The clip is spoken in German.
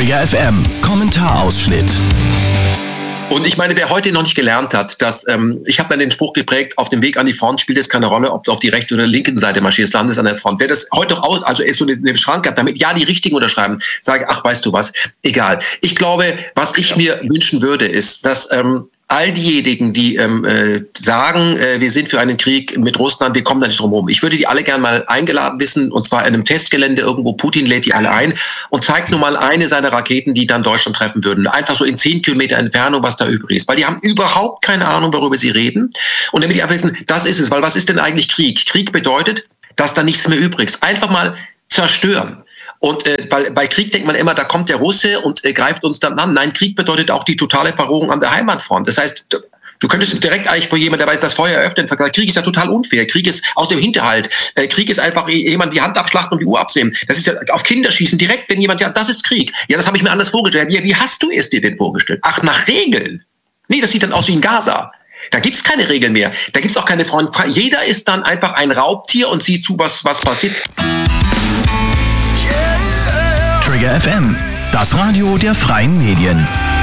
Trigger FM, Kommentarausschnitt. Und ich meine, wer heute noch nicht gelernt hat, dass, ich habe dann den Spruch geprägt, auf dem Weg an die Front spielt es keine Rolle, ob du auf die rechte oder linken Seite marschierst, landest an der Front. Wer das heute noch also ist so in dem Schrank hat, damit ja die Richtigen unterschreiben, sage, ach, weißt du was, egal. Ich glaube, was ich mir wünschen würde, ist, dass all diejenigen, die sagen, wir sind für einen Krieg mit Russland, wir kommen da nicht drum herum. Ich würde die alle gern mal eingeladen wissen, und zwar in einem Testgelände irgendwo. Putin lädt die alle ein und zeigt nur mal eine seiner Raketen, die dann Deutschland treffen würden. Einfach so in 10 Kilometer Entfernung, was da übrig ist. Weil die haben überhaupt keine Ahnung, worüber sie reden. Und damit die einfach wissen, das ist es. Weil was ist denn eigentlich Krieg? Krieg bedeutet, dass da nichts mehr übrig ist. Einfach mal zerstören. Und bei Krieg denkt man immer, da kommt der Russe und greift uns dann an. Nein, Krieg bedeutet auch die totale Verrohung an der Heimatfront. Das heißt, du könntest direkt eigentlich vor jemand, der weiß, das Feuer öffnen, vergleichen. Krieg ist ja total unfair. Krieg ist aus dem Hinterhalt. Krieg ist einfach jemand die Hand abschlachten und die Uhr abnehmen. Das ist ja auf Kinder schießen direkt, wenn jemand, ja, das ist Krieg. Ja, das habe ich mir anders vorgestellt. Ja, wie hast du es dir denn vorgestellt? Ach, nach Regeln. Nee, das sieht dann aus wie in Gaza. Da gibt's keine Regeln mehr. Da gibt's auch keine Frauen. Jeder ist dann einfach ein Raubtier und sieht zu, was passiert. Trigger FM, das Radio der freien Medien.